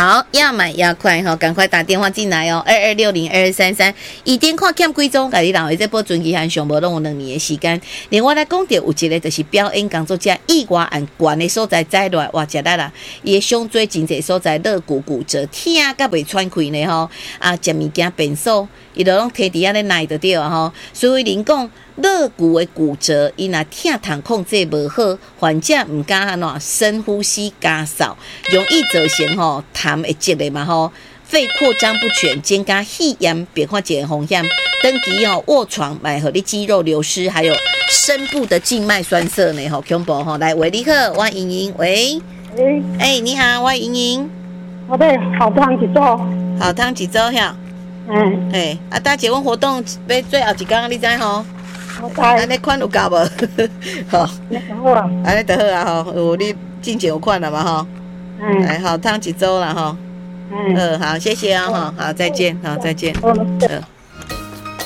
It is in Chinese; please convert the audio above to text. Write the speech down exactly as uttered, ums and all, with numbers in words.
好，要买要快哈，赶快打电话进来哦，二二六零二二三三。一点看欠几钟，家己认为这保存期限上无拢有两年的时间。另外来讲到有一个就是表演工作者意外按悬的所在栽落来，哇，食力啦！伊的胸椎真济所在肋骨骨折，疼甲袂喘气呢吼，啊，食物件变数，伊就拢摕伫遐咧耐得着吼。所以人讲肋骨的骨折，伊若疼痛控制无好，患者毋敢安怎深呼吸加扫，容易造成吼痰会积的嘛吼。肺扩张不全，增加肺炎并发症的风险。长期哦卧床，买互你肌肉流失，还有深部的静脉栓塞呢，好恐怖吼！来，喂，你好，我莹莹，喂， 喂， 哎、欸，你好，我莹莹。 我对好汤一组， 好汤一组遐。 嗯， 嘿，啊，大结婚活动要最后一天，你知吼？ 我知。 安尼款有够无？好， 那就好啊。 安尼就好啊吼，有你进前有款了嘛吼？ 嗯。 哎，好汤一组啦吼。嗯。呃，好，谢谢啊哈，好，再见，好，再见。 嗯。 呃